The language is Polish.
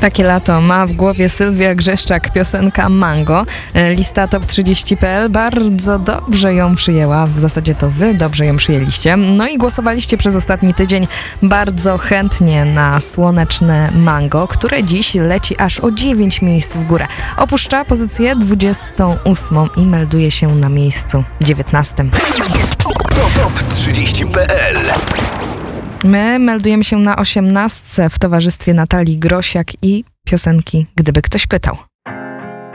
Takie lato ma w głowie Sylwia Grzeszczak, piosenka Mango. Lista Top 30.pl bardzo dobrze ją przyjęła, w zasadzie to wy dobrze ją przyjęliście. No i głosowaliście przez ostatni tydzień bardzo chętnie na słoneczne Mango, które dziś leci aż o 9 miejsc w górę. Opuszcza pozycję 28 i melduje się na miejscu 19. Top 30.pl. My meldujemy się na 18 w towarzystwie Natalii Grosiak i piosenki Gdyby ktoś pytał.